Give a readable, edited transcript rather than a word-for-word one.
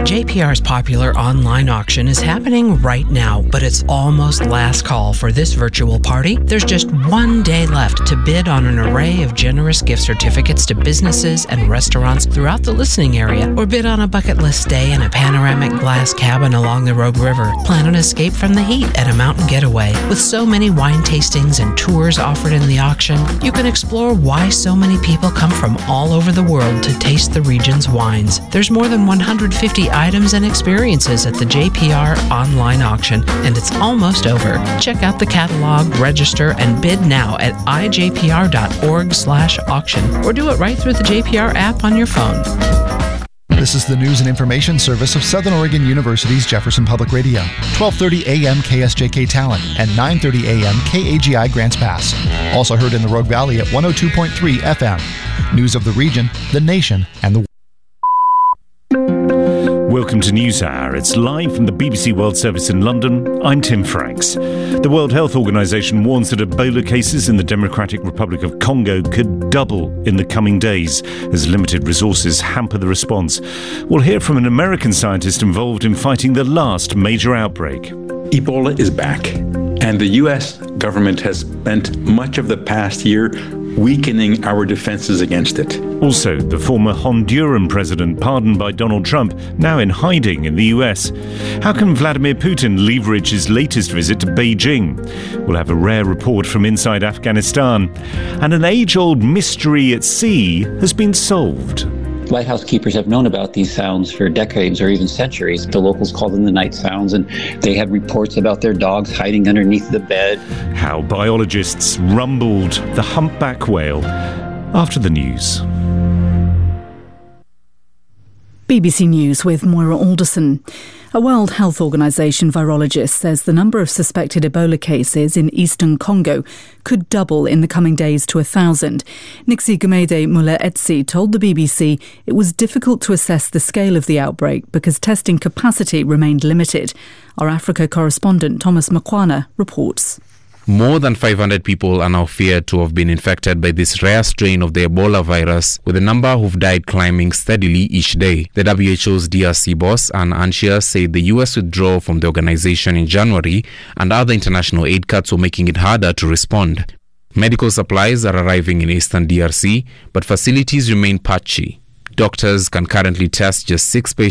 JPR's popular online auction is happening right now, but it's almost last call for this virtual party. There's just one day left to bid on an array of generous gift certificates to businesses and restaurants throughout the listening area, or bid on a bucket list stay in a panoramic glass cabin along the Rogue River. Plan an escape from the heat at a mountain getaway. With so many wine tastings and tours offered in the auction, you can explore why so many people come from all over the world to taste the region's wines. There's more than 150 items and experiences at the JPR online auction, and it's almost over. Check out the catalog, register, and bid now at ijpr.org/auction, or do it right through the JPR app on your phone. This is the news and information service of Southern Oregon University's Jefferson Public Radio. 12:30 a.m. KSJK Talent and 9:30 a.m. KAGI Grants Pass. Also heard in the Rogue Valley at 102.3 FM. News of the region, the nation, and the world. Welcome to NewsHour. It's live from the BBC World Service in London. I'm Tim Franks. The World Health Organization warns that Ebola cases in the Democratic Republic of Congo could double in the coming days as limited resources hamper the response. We'll hear from an American scientist involved in fighting the last major outbreak. Ebola is back, and the U.S. government has spent much of the past year weakening our defenses against it. Also, the former Honduran president, pardoned by Donald Trump, now in hiding in the US. How can Vladimir Putin leverage his latest visit to Beijing? We'll have a rare report from inside Afghanistan. And an age-old mystery at sea has been solved. Lighthouse keepers have known about these sounds for decades or even centuries. The locals call them the night sounds, and they had reports about their dogs hiding underneath the bed. How biologists rumbled the humpback whale after the news. BBC News with Moira Alderson. A World Health Organization virologist says the number of suspected Ebola cases in eastern Congo could double in the coming days to 1,000. Nixie Gumede Mule-Etsi told the BBC it was difficult to assess the scale of the outbreak because testing capacity remained limited. Our Africa correspondent Thomas Makwana reports. More than 500 people are now feared to have been infected by this rare strain of the Ebola virus, with the number who've died climbing steadily each day. The WHO's DRC boss, Anne Anchia, said the US withdrawal from the organization in January and other international aid cuts were making it harder to respond. Medical supplies are arriving in eastern DRC, but facilities remain patchy. Doctors can currently test just 6 patients